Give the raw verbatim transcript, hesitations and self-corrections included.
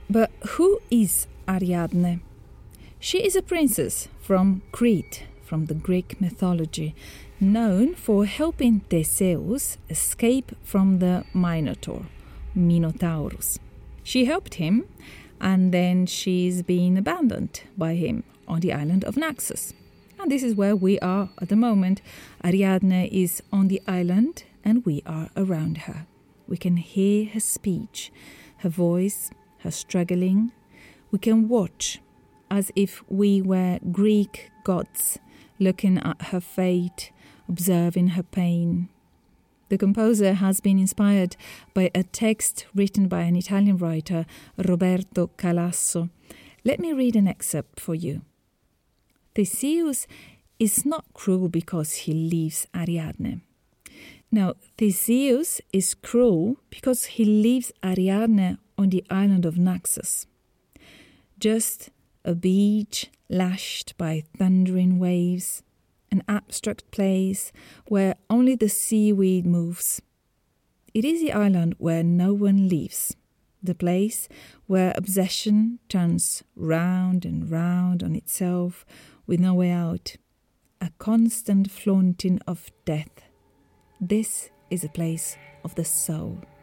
But who is Ariadne? She is a princess from Crete, from the Greek mythology, known for helping Theseus escape from the Minotaur, Minotaurus. She helped him, and then she's been abandoned by him on the island of Naxos. And this is where we are at the moment. Ariadne is on the island, and we are around her. We can hear her speech, her voice, her struggling. We can watch as if we were Greek gods, looking at her fate, observing her pain. The composer has been inspired by a text written by an Italian writer, Roberto Calasso. Let me read an excerpt for you. Theseus is not cruel because he leaves Ariadne. Now, Theseus is cruel because he leaves Ariadne on the island of Naxos. Just a beach lashed by thundering waves, an abstract place where only the seaweed moves. It is the island where no one leaves, the place where obsession turns round and round on itself with no way out, a constant flaunting of death. This is a place of the soul.